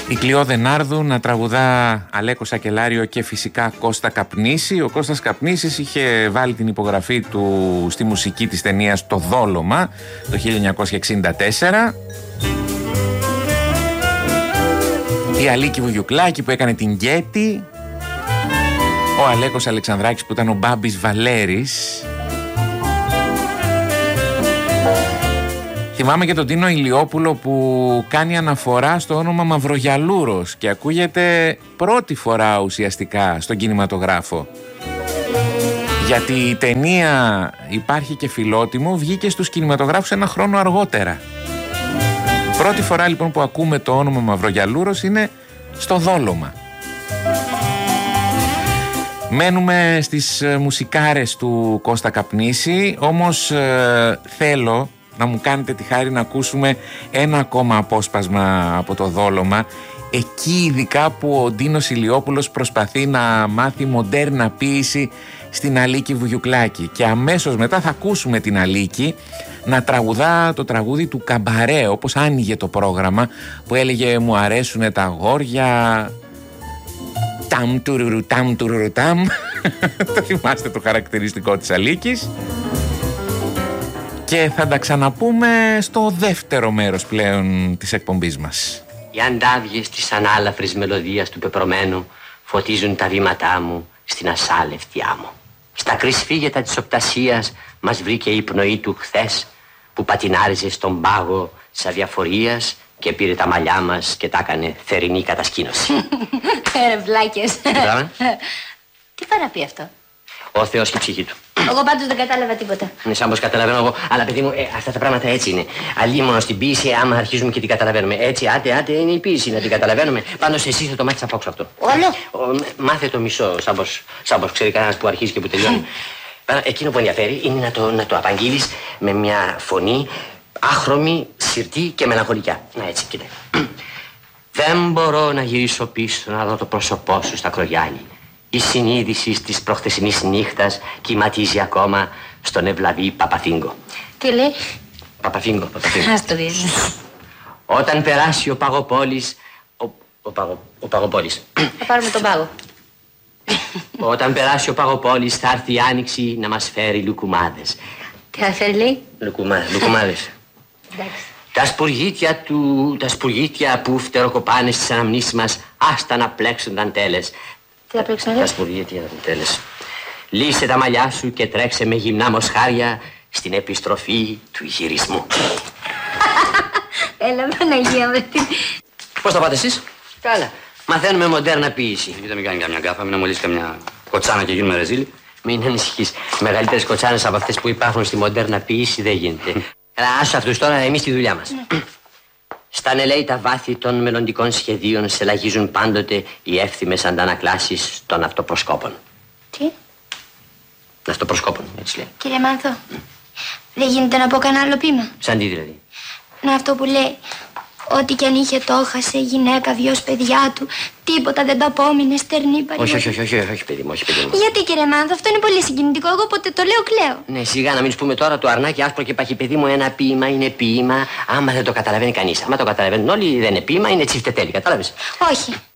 Η Κλειό Δενάρδου να τραγουδά Αλέκο Σακελάριο και φυσικά Κώστα Καπνίση. Ο Κώστας Καπνίσης είχε βάλει την υπογραφή του στη μουσική της ταινίας «Το Δόλωμα» το 1964. Η Αλίκη Βουγιουκλάκη που έκανε την Γκέτη. Ο Αλέκος Αλεξανδράκης που ήταν ο Μπάμπης Βαλέρης. Θυμάμαι και τον Τίνο Ηλιόπουλο που κάνει αναφορά στο όνομα Μαυρογιαλούρος και ακούγεται πρώτη φορά ουσιαστικά στον κινηματογράφο. Γιατί η ταινία «Υπάρχει και Φιλότιμο» βγήκε στους κινηματογράφους ένα χρόνο αργότερα. Πρώτη φορά λοιπόν που ακούμε το όνομα Μαυρογιαλούρος είναι στο Δόλωμα. Μένουμε στις μουσικάρες του Κώστα Καπνίση, όμως θέλω να μου κάνετε τη χάρη να ακούσουμε ένα ακόμα απόσπασμα από το Δόλωμα, εκεί ειδικά που ο Ντίνος Ηλιόπουλος προσπαθεί να μάθει μοντέρνα ποίηση στην Αλίκη Βουγιουκλάκη, και αμέσως μετά θα ακούσουμε την Αλίκη να τραγουδά το τραγούδι του Καμπαρέ, όπως άνοιγε το πρόγραμμα, που έλεγε «Μου αρέσουνε τα αγόρια». Ταμ τουρουρου ταμ τουρουρου ταμ. Το θυμάστε το χαρακτηριστικό της Αλίκης. Και θα τα ξαναπούμε στο δεύτερο μέρος πλέον της εκπομπής μας. Οι αντάβιες της ανάλαφρης μελωδίας του πεπρωμένου φωτίζουν τα βήματά μου στην ασάλευτη άμμο. Στα κρυσφύγετα της οπτασίας μας βρήκε η πνοή του χθες, που πατινάριζε στον πάγο της αδιαφορίας και πήρε τα μαλλιά μας και τα έκανε θερινή κατασκήνωση. Βλάκες. Τι πάει να πει αυτό? Ο Θεός και η ψυχή του. Εγώ πάντως δεν κατάλαβα τίποτα. Ναι, σαν πως καταλαβαίνω εγώ. Αλλά παιδί μου, αυτά τα πράγματα έτσι είναι. Αλλήμον στην ποίηση, άμα αρχίζουμε και την καταλαβαίνουμε. Έτσι, άντε, είναι η ποίηση να την καταλαβαίνουμε. Πάντως εσύ θα το μάθεις από όξω αυτό. Όλο? Μάθε το μισό, σαν πως ξέρει κανένας που αρχίζει και που τελειώνει. Εκείνο που ενδιαφέρει είναι να το απαγγείλεις με μια φωνή άχρωμη, σιρτή και μελαγχολικιά. Να έτσι, κοίτα. Δεν μπορώ να γυρίσω πίσω να δω το πρόσωπό σου στα κρογιάλι. Η συνείδηση της προχθεσινής νύχτας κυματίζει ακόμα στον ευλαβή Παπαθήγκο. Τι λέει? Παπαθήγκο. Ας το δεις. Όταν περάσει ο Παγοπόλης... Ο Παγοπόλης. Θα πάρουμε τον πάγο. Όταν περάσει ο Παγοπόλης θα έρθει η Άνοιξη να μας φέρει λουκουμάδες. Τι θα φέρει, λέει? Λουκουμάδες. Τα σπουργίτια που φτεροκοπάνε στις αναμνήσεις μας, άστα να πλέξουν δαντέλες. Τι θα πλέξουν, τα σπουργίτια δαντέλες. Λύσε τα μαλλιά σου και τρέξε με γυμνά μοσχάρια στην επιστροφή του γυρισμού. Έλα, Παναγία με την... Πώς θα πάτε εσείς? Καλά. Μαθαίνουμε μοντέρνα ποίηση. Κοίτα, μην κάνει καμιά γκάφα, μην αμολύσει καμιά κοτσάνα και γίνουμε ρεζίλοι. Μην ανησυχείς. Μεγαλύτερες κοτσάνες από αυτές που υπάρχουν στη μοντέρνα ποίηση δεν γίνεται. Άσε αυτούς τώρα, εμείς τη δουλειά μας. Στα νελέητα βάθη των μελλοντικών σχεδίων σε λαγίζουν πάντοτε οι εύθυμες αντανακλάσεις των αυτοπροσκόπων. Τι? Αυτοπροσκόπων, έτσι λέει. Κύριε Μάνθο, δεν γίνεται να πω κανένα άλλο ποίημα? Σαν τι δηλαδή? Να, αυτό που λέει, ό,τι κι αν είχε το έχασε, γυναίκα, δυο παιδιά του, τίποτα δεν το απόμεινε, στερνή παρηγοριά. Όχι, παιδί μου, όχι, παιδί μου. Γιατί, κύριε Μάνθο, αυτό είναι πολύ συγκινητικό, εγώ ποτέ το λέω κλαίω. Ναι, σιγά να μην σου πούμε τώρα το αρνάκι άσπρο και παχυπαιδί μου, ένα ποίημα είναι ποίημα, άμα δεν το καταλαβαίνει κανείς. Άμα το καταλαβαίνουν όλοι, δεν είναι ποίημα, είναι τσιφτετέλη, κατάλαβες? Όχι.